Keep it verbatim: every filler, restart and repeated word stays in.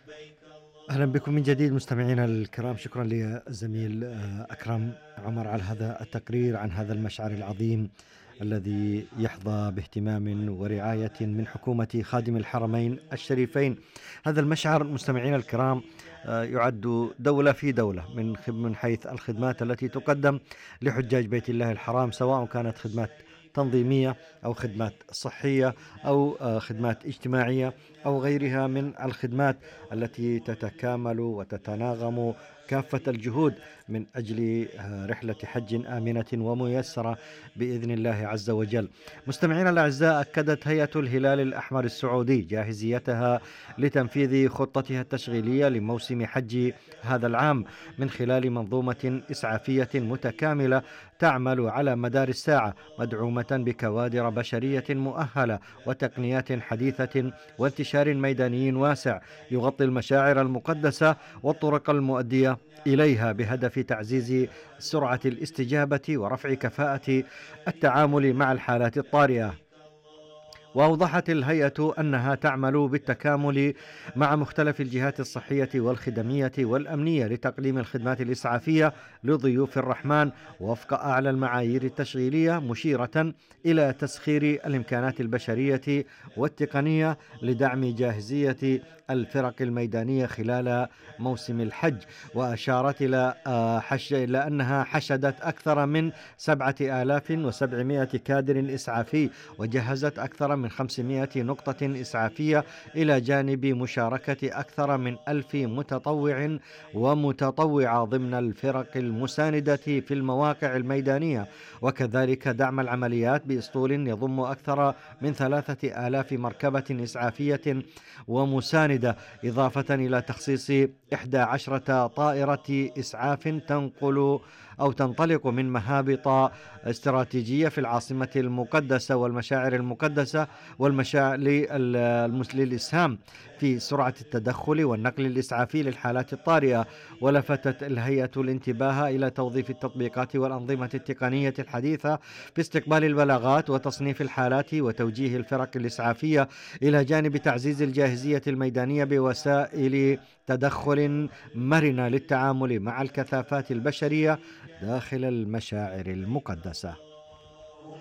أهلا بكم من جديد مستمعينا الكرام. شكرا للزميل آه، أكرم عمر على هذا التقرير عن هذا المشعر العظيم الذي يحظى باهتمام ورعاية من حكومة خادم الحرمين الشريفين. هذا المشعر مستمعينا الكرام آه، يعد دولة في دولة من خ- من حيث الخدمات التي تقدم لحجاج بيت الله الحرام، سواء كانت خدمات تنظيمية أو خدمات صحية أو آه، خدمات اجتماعية أو غيرها من الخدمات التي تتكامل وتتناغم كافة الجهود من أجل آه، رحلة حج آمنة وميسرة بإذن الله عز وجل. مستمعينا الأعزاء، أكدت هيئة الهلال الأحمر السعودي جاهزيتها لتنفيذ خطتها التشغيلية لموسم حج هذا العام من خلال منظومة إسعافية متكاملة تعمل على مدار الساعة، مدعومة بكوادر بشرية مؤهلة وتقنيات حديثة وانتشار ميداني واسع يغطي المشاعر المقدسة والطرق المؤدية إليها، بهدف تعزيز سرعة الاستجابة ورفع كفاءة التعامل مع الحالات الطارئة. وأوضحت الهيئة أنها تعمل بالتكامل مع مختلف الجهات الصحية والخدمية والأمنية لتقديم الخدمات الإسعافية لضيوف الرحمن وفق أعلى المعايير التشغيلية، مشيرة إلى تسخير الإمكانات البشرية والتقنية لدعم جاهزية الفرق الميدانية خلال موسم الحج. وأشارت إلى آه، حش إلى أنها حشدت أكثر من سبعة آلاف وسبعمائة كادر إسعافي، وجهزت أكثر من خمسمائة نقطة إسعافية، إلى جانب مشاركة أكثر من ألف متطوع ومتطوعة ضمن الفرق المساندة في المواقع الميدانية، وكذلك دعم العمليات بأسطول يضم أكثر من ثلاثة آلاف مركبة إسعافية ومساندة، إضافة إلى تخصيص إحدى عشرة طائرة إسعاف تنقل أو تنطلق من مهابط استراتيجية في العاصمة المقدسة والمشاعر المقدسة والمشاعر للإسهام في سرعة التدخل والنقل الإسعافي للحالات الطارئة. ولفتت الهيئة الانتباه إلى توظيف التطبيقات والأنظمة التقنية الحديثة في استقبال البلاغات وتصنيف الحالات وتوجيه الفرق الإسعافية، إلى جانب تعزيز الجاهزية الميدانية بوسائل تدخل مرنة للتعامل مع الكثافات البشرية داخل المشاعر المقدسة.